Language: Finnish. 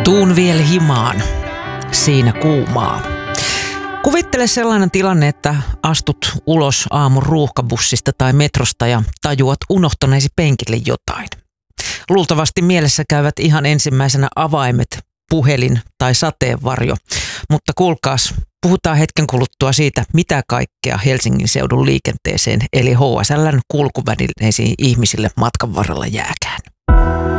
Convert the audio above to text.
Tuun vielä himaan, siinä kuumaa. Kuvittele sellainen tilanne, että astut ulos aamun ruuhkabussista tai metrosta ja tajuat unohtaneesi penkille jotain. Luultavasti mielessä käyvät ihan ensimmäisenä avaimet, puhelin tai sateenvarjo. Mutta kuulkaas, puhutaan hetken kuluttua siitä, mitä kaikkea Helsingin seudun liikenteeseen eli HSL:n kulkuvälineisiin ihmisille matkan varrella jääkään.